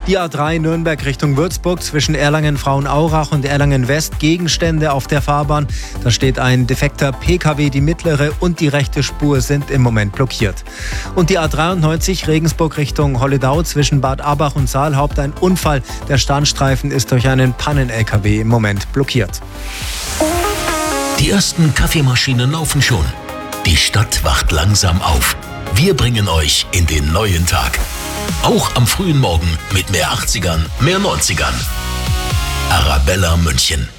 Die A3 Nürnberg Richtung Würzburg zwischen Erlangen-Frauenaurach und Erlangen-West Gegenstände auf der Fahrbahn. Da steht ein defekter PKW, die mittlere und die rechte Spur sind im Moment blockiert. Und die A93 Regensburg Richtung Holledau zwischen Bad Abach und Saalhaupt ein Unfall. Der Starnstreifen ist durch einen Pannen-LKW im Moment blockiert. Die ersten Kaffeemaschinen laufen schon. Die Stadt wacht langsam auf. Wir bringen euch in den neuen Tag. Auch am frühen Morgen mit mehr 80ern, mehr 90ern. Arabella München.